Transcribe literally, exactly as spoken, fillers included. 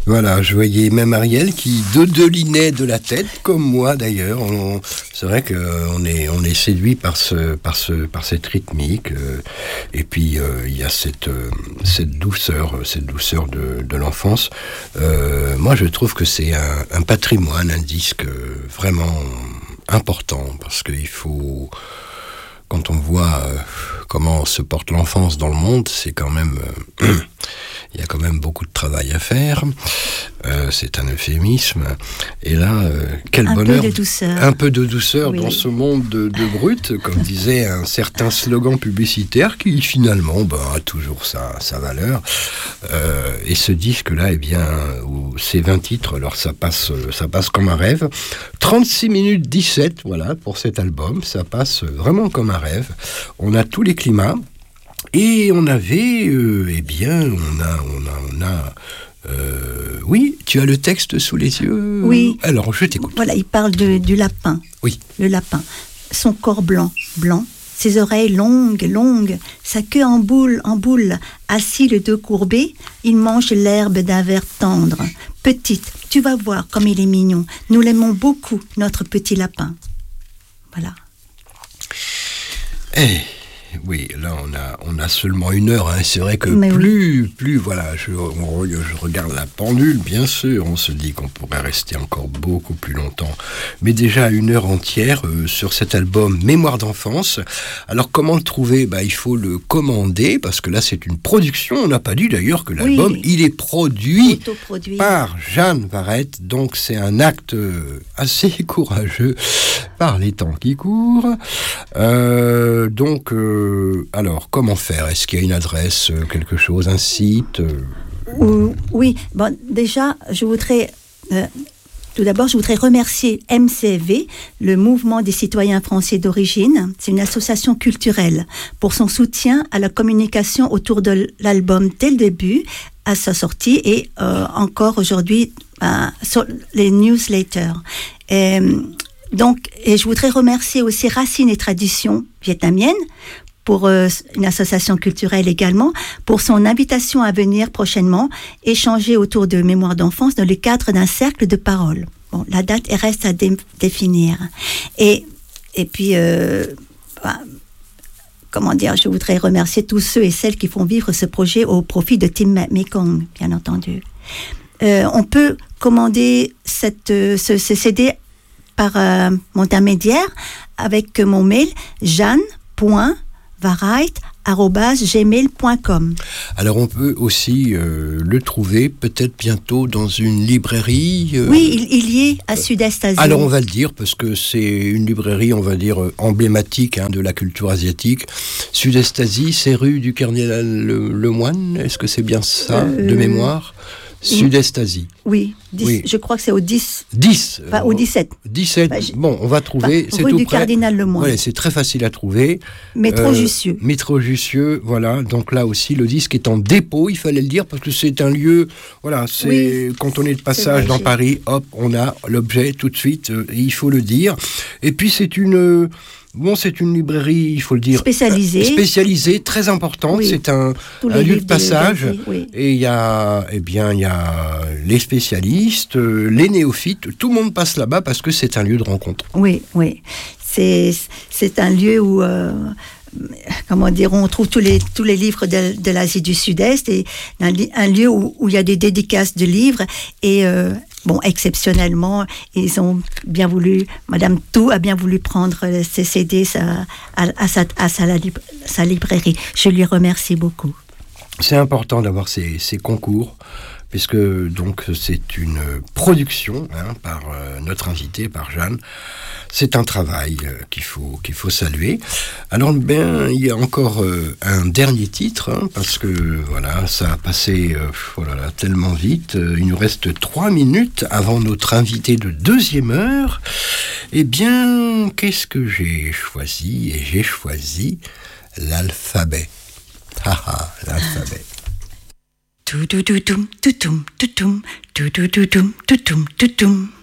Voilà, je voyais même Ariel qui dodelinait de la tête, comme moi d'ailleurs. On, c'est vrai qu'on est, on est séduit par, ce, par, ce, par cette rythmique. Euh, et puis, euh, il y a cette, euh, cette douceur, cette douceur de, de l'enfance. Euh, moi, je trouve que c'est un, un patrimoine, un disque vraiment important, parce qu'il faut... Quand on voit euh, comment se porte l'enfance dans le monde, c'est quand même... Euh, il y a quand même beaucoup de travail à faire. Euh, c'est un euphémisme. Et là, euh, quel un bonheur. Un peu de douceur. Un peu de douceur oui. dans ce monde de, de brut, comme disait un certain slogan publicitaire qui, finalement, bah, a toujours sa, sa valeur. Euh, et ce disque-là, eh bien, où ces vingt titres, alors ça passe, ça passe comme un rêve. trente-six minutes dix-sept, voilà, pour cet album. Ça passe vraiment comme un rêve. On a tous les climats. Et on avait, euh, eh bien, on a, on a, on a, euh, oui, tu as le texte sous les yeux. Oui. Alors, je t'écoute. Voilà, il parle de, du lapin. Oui. Le lapin. Son corps blanc, blanc, ses oreilles longues, longues, sa queue en boule, en boule, assis les deux courbés, il mange l'herbe d'un vert tendre. Petite, tu vas voir comme il est mignon. Nous l'aimons beaucoup, notre petit lapin. Voilà. Eh. Oui, là on a on a seulement une heure. Hein. C'est vrai que Mais plus oui. plus voilà, je, on, je regarde la pendule. Bien sûr, on se dit qu'on pourrait rester encore beaucoup plus longtemps. Mais déjà une heure entière euh, sur cet album Mémoire d'enfance. Alors comment le trouver ? Bah il faut le commander parce que là c'est une production. On n'a pas dit d'ailleurs que l'album oui. il est produit par Jeanne Varette. Donc c'est un acte assez courageux par les temps qui courent. Euh, donc euh, Euh, alors, comment faire ? Est-ce qu'il y a une adresse, euh, quelque chose, un site euh... Oui, bon, déjà, je voudrais... Euh, tout d'abord, je voudrais remercier M C V, le Mouvement des citoyens français d'origine. C'est une association culturelle pour son soutien à la communication autour de l'album dès le début, à sa sortie, et euh, encore aujourd'hui euh, sur les newsletters. Et, donc, et je voudrais remercier aussi Racines et Traditions vietnamiennes, pour euh, une association culturelle également, pour son invitation à venir prochainement échanger autour de Mémoire d'enfance dans le cadre d'un cercle de parole. Bon, la date reste à dé- définir. Et, et puis, euh, bah, comment dire, je voudrais remercier tous ceux et celles qui font vivre ce projet au profit de Team Mekong, bien entendu. Euh, on peut commander cette, euh, ce, ce C D par euh, mon intermédiaire avec mon mail jeanne.varite arobase gmail point com. Alors on peut aussi euh, le trouver peut-être bientôt dans une librairie. Euh, oui, il, il y est à Sud-Est Asie. Alors on va le dire parce que c'est une librairie, on va dire, emblématique hein, de la culture asiatique. Sud-Est Asie, c'est rue du Cardinal Le, Lemoine, est-ce que c'est bien ça, euh, de mémoire ? Sud-Est Asie. Oui, dix, oui, je crois que c'est au dix. dix Enfin, au dix-sept. dix-sept. Bah, bon, on va trouver. Bah, c'est rue tout du près. Cardinal Lemoine. Ouais, c'est très facile à trouver. Métro euh, Jussieu. Métro Jussieu, voilà. Donc là aussi, le disque est en dépôt, il fallait le dire, parce que c'est un lieu. Voilà, c'est oui, quand on est de passage dans Paris, hop, on a l'objet tout de suite, euh, et il faut le dire. Et puis c'est une. Euh, Bon, c'est une librairie, il faut le dire, spécialisée, spécialisée, très importante. Oui. C'est un, un lieu de passage. De, de, oui. Et il y a, eh bien, il y a les spécialistes, euh, les néophytes. Tout le monde passe là-bas parce que c'est un lieu de rencontre. Oui, oui. C'est, c'est un lieu où, euh, comment dire, on trouve tous les tous les livres de, de l'Asie du Sud-Est et un, un lieu où, où il y a des dédicaces de livres et euh, bon, exceptionnellement, ils ont bien voulu, Madame Tou a bien voulu prendre ces C D à, à, à, sa, à sa, sa librairie. Je lui remercie beaucoup. C'est important d'avoir ces, ces concours, puisque donc c'est une production hein, par euh, notre invité, par Jeanne. C'est un travail euh, qu'il faut, qu'il faut saluer. Alors, ben, il y a encore euh, un dernier titre, hein, parce que voilà, ça a passé euh, oh là là, tellement vite. Euh, il nous reste trois minutes avant notre invité de deuxième heure. Eh bien, qu'est-ce que j'ai choisi ? Et j'ai choisi l'alphabet. Haha, l'alphabet. Tout tout tout tout tout tout tout tout tout tout tout tout tout.